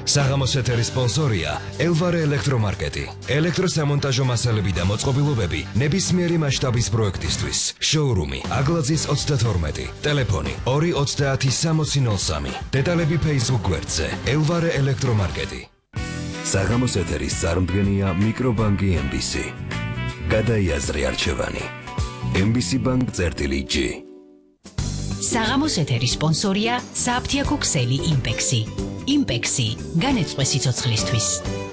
საღამოს ეთერის სპონსორია ელვარე ელექტრომარკეტი. ელექტროსამონტაჟო მასალები და მოწყობილობები ნებისმიერი მასშტაბის პროექტისთვის. შოურუმი აგლაძის 32. ტელეფონი 230-6003. დეტალები Facebook გვერდზე ელვარე ელექტრომარკეტი. საღამოს ეთერის წარმდგენია მიკრობანკი MBC. გადაიაზრე არჩევანი. MBC Bank-G. საღამოს ეთერის სპონსორია საფთიაქო ქსელი იმპექსი. იმპექსი განეწყვე სიცოცხლისთვის.